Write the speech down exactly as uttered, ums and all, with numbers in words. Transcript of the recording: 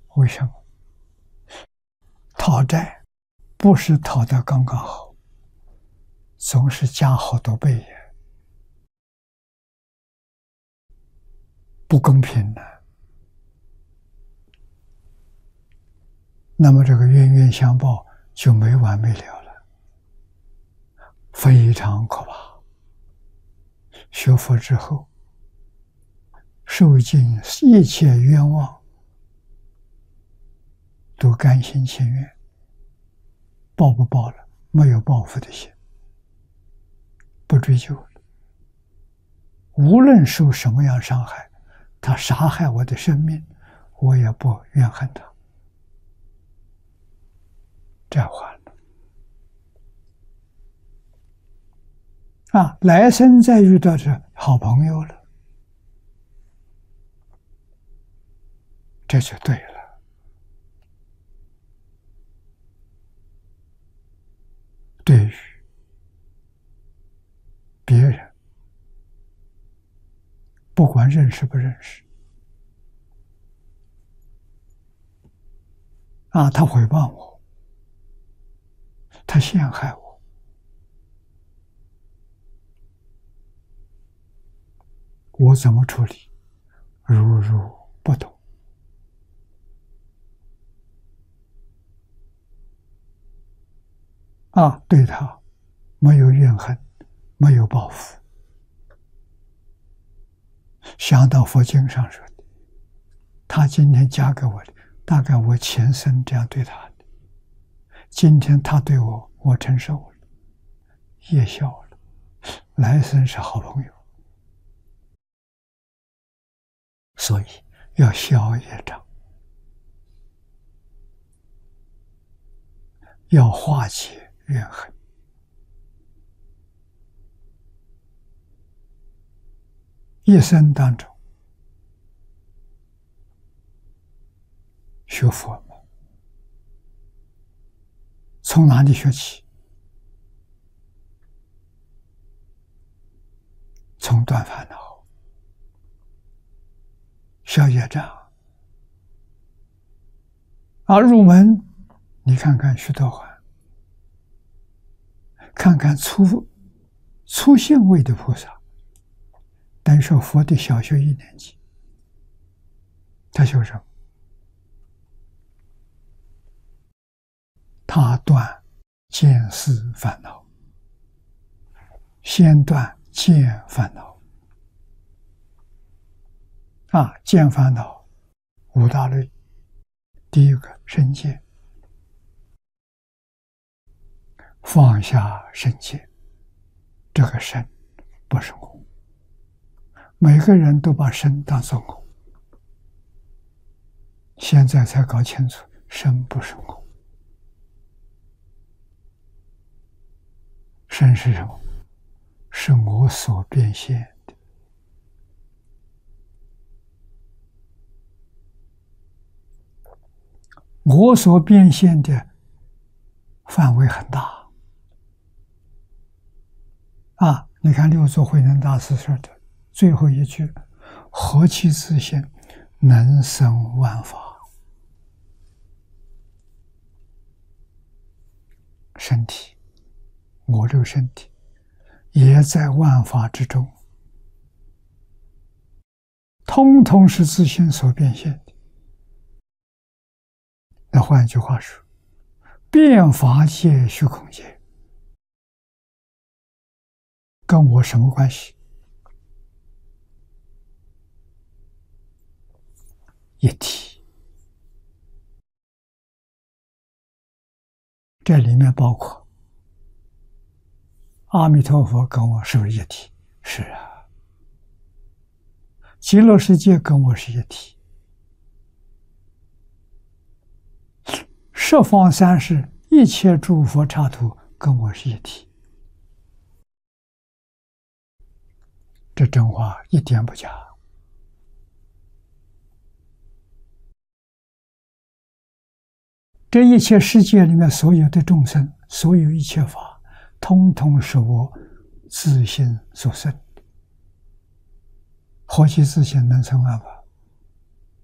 为什么？讨债不是讨得刚刚好，总是加好多倍也，不公平的。那么这个冤冤相报就没完没了了，非常可怕。学佛之后，受尽一切冤枉，都甘心情愿，报不报了，没有报复的心，不追究了。无论受什么样伤害，他杀害我的生命，我也不怨恨他。这样还了啊！来生再遇到这好朋友了，这就对了。对于别人，不管认识不认识，啊，他诽谤我，他陷害我，我怎么处理？如如不懂。啊，对他没有怨恨，没有报复。想到佛经上说的，他今天嫁给我的，大概我前生这样对他的，今天他对我，我承受了，业消了，来生是好朋友。所以要消业障，要化解怨恨。一生当中学佛门，从哪里学起？从断烦恼、消业障。而入门，你看看须陀洹，看看初初信位的菩萨，等说佛的小学一年级，他修什么？他断见思烦恼，先断见烦恼。啊，见烦恼五大类，第一个身见，放下身见，这个身不是我，每个人都把身当作我，现在才搞清楚，身不是我。身是什么？是我所变现的。我所变现的范围很大啊！你看六祖慧能大师说的最后一句：“何其自性，能生万法。”身体，我这个身体也在万法之中，通通是自性所变现的。那换一句话说，变法界、虚空界跟我什么关系？一体。这里面包括阿弥陀佛跟我是不是一体？是啊。极乐世界跟我是一体。十方三世一切诸佛刹土跟我是一体。这真话一点不假。这一切世界里面所有的众生，所有一切法，通通是我自性所生的。何其自性能生万法？